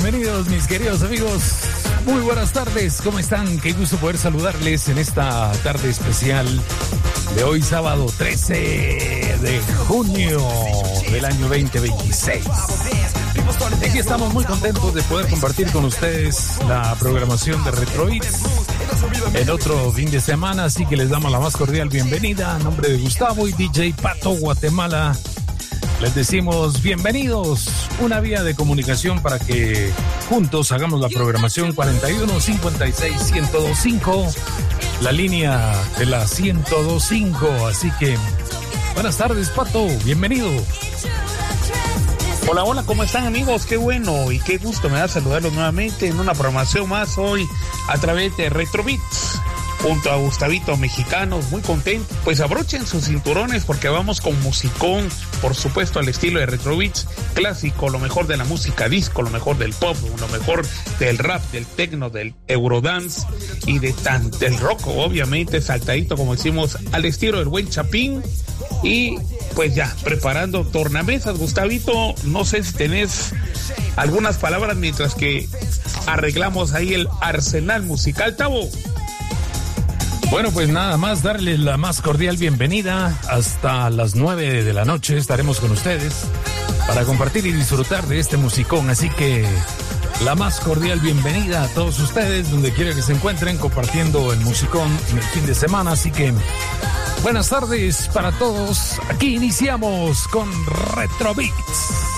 bienvenidos mis queridos amigos. Muy buenas tardes, ¿cómo están? Qué gusto poder saludarles en esta tarde especial de hoy, sábado 13 de junio del año 2026. Aquí estamos muy contentos de poder compartir con ustedes la programación de Retrobeats en otro fin de semana, así que les damos la más cordial bienvenida a nombre de Gustavo y DJ Pato Guatemala. Les decimos bienvenidos, una vía de comunicación para que juntos hagamos la programación 41 56 1025, la línea de la 1025. Así que buenas tardes, Pato, bienvenido. Hola, hola, ¿cómo están, amigos? Qué bueno y qué gusto me da saludarlos nuevamente en una programación más hoy a través de Retrobeats. Junto a Gustavito Mexicanos, muy contento. Pues abrochen sus cinturones porque vamos con musicón, por supuesto al estilo de Retrobeats, clásico, lo mejor de la música disco, lo mejor del pop, lo mejor del rap, del techno, del eurodance y del rock, obviamente, saltadito, como decimos, al estilo del buen Chapín. Y pues ya, preparando tornamesas, Gustavito, no sé si tenés algunas palabras mientras que arreglamos ahí el arsenal musical, Tavo. Bueno, pues nada más darles la más cordial bienvenida. Hasta las 9 de la noche estaremos con ustedes para compartir y disfrutar de este musicón. Así que la más cordial bienvenida a todos ustedes, donde quiera que se encuentren, compartiendo el musicón en el fin de semana. Así que buenas tardes para todos. Aquí iniciamos con Retrobeats.